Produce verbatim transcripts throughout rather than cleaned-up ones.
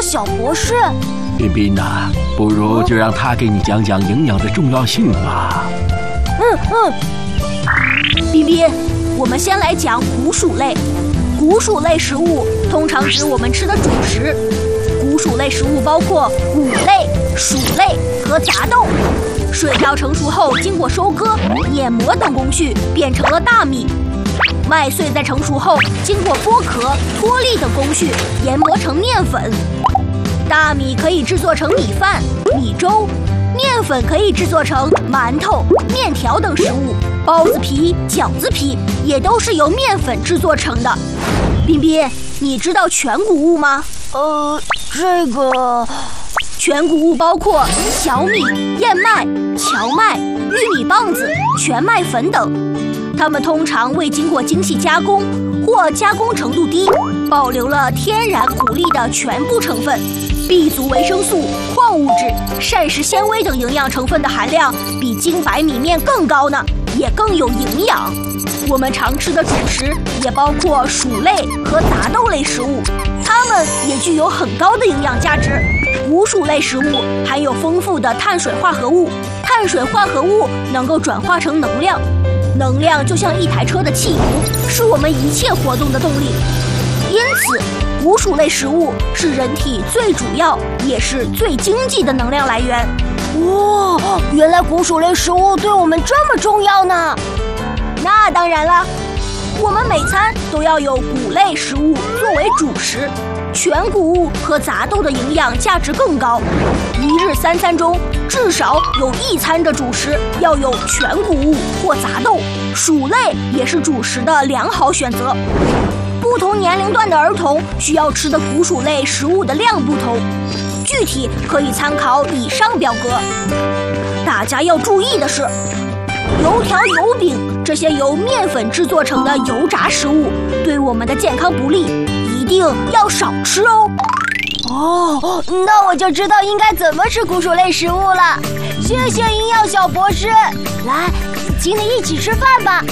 药小博士。 彬彬呐，不如就让他给你讲讲营养的重要性吧。 嗯嗯。彬彬，我们先来讲谷薯类。谷薯类食物通常指我们吃的主食。谷薯类食物包括谷类、薯类和杂豆。水稻成熟后，经过收割、碾磨等工序，变成了大米。麦穗在成熟后，经过剥壳、脱粒等工序，研磨成面粉。大米可以制作成米饭、米粥，面粉可以制作成馒头、面条等食物。包子皮、饺子皮也都是由面粉制作成的。彬彬，你知道全谷物吗？ 呃，这个全谷物包括小米、燕麦、荞麦、玉米棒子、全麦粉等，它们通常未经过精细加工或加工程度低，保留了天然谷粒的全部成分。B 族维生素、矿物质、膳食纤维等营养成分的含量比精白米面更高呢，也更有营养。我们常吃的主食也包括薯类和杂豆类食物，它们也具有很高的营养价值。谷薯类食物含有丰富的碳水化合物，碳水化合物能够转化成能量，能量就像一台车的汽油，是我们一切活动的动力。因此，谷薯类食物是人体最主要也是最经济的能量来源。 哇，原来谷薯类食物对我们这么重要呢！ 那当然了，我们每餐都要有谷类食物作为主食，全谷物和杂豆的营养价值更高。一日三餐中至少有一餐的主食要有全谷物或杂豆，薯类也是主食的良好选择。不同年龄段的儿童需要吃的谷薯类食物的量不同，具体可以参考以上表格。大家要注意的是，油条、油饼这些由面粉制作成的油炸食物对我们的健康不利，一定要少吃哦。 哦，那我就知道应该怎么吃谷薯类食物了。谢谢营养小博士，来，请你一起吃饭吧。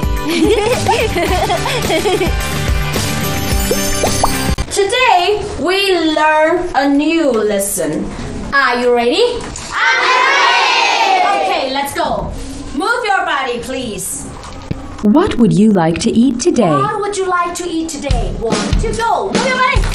Today we learn a new lesson. Are you ready? I'm ready! Okay, let's go. Move your body, please. What would you like to eat today? What would you like to eat today? One, two, go. Move your body.